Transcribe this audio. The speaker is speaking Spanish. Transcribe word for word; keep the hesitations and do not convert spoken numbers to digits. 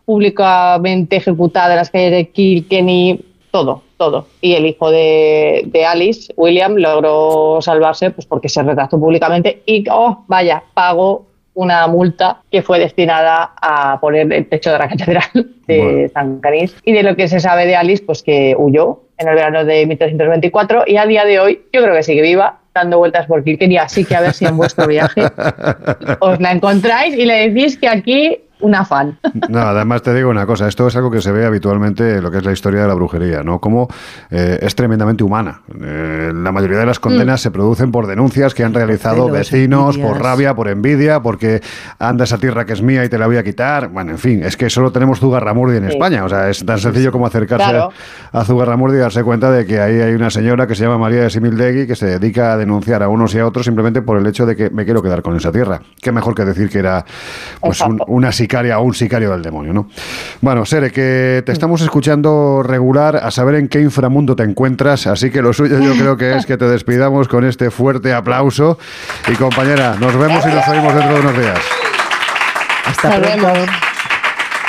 públicamente ejecutada en las calles de Kilkenny, todo, todo. Y el hijo de, de Alice, William, logró salvarse pues porque se retractó públicamente y, oh, vaya, pagó una multa que fue destinada a poner el techo de la catedral de bueno. San Canís. Y de lo que se sabe de Alice, pues que huyó en el verano de mil trescientos veinticuatro y a día de hoy yo creo que sigue viva, dando vueltas por Kilkenny, así que a ver si en vuestro viaje os la encontráis y le decís que aquí una fan. No, además te digo una cosa, esto es algo que se ve habitualmente en lo que es la historia de la brujería, ¿no? Como eh, es tremendamente humana. Eh, la mayoría de las condenas mm. se producen por denuncias que han realizado Celos, vecinos, envidias. Por rabia, por envidia, porque anda esa tierra que es mía y te la voy a quitar. Bueno, en fin, es que solo tenemos Zugarramurdi en sí. España. O sea, es tan sencillo como acercarse claro. a, a Zugarramurdi y darse cuenta de que ahí hay una señora que se llama María de Simildegui que se dedica a denunciar a unos y a otros simplemente por el hecho de que me quiero quedar con esa tierra. Qué mejor que decir que era pues un, una sicaria o un sicario del demonio, ¿no? Bueno, Sere, que te estamos escuchando regular, a saber en qué inframundo te encuentras, así que lo suyo yo creo que es que te despidamos con este fuerte aplauso y compañera, nos vemos y nos oímos dentro de unos días. Hasta pronto.